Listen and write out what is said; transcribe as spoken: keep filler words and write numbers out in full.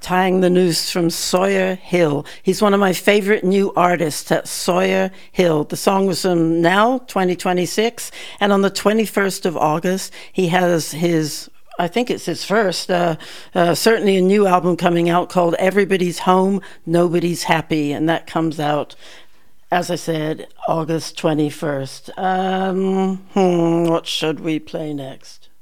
Tying the Noose from Sawyer Hill. He's one of my favorite new artists, at Sawyer Hill. The song was from now, twenty twenty-six, and on the twenty-first of August, he has his, I think it's his first, uh, uh, certainly a new album coming out called Everybody's Home, Nobody's Happy, and that comes out, as I said, August twenty-first. Um, hmm, what should we play next?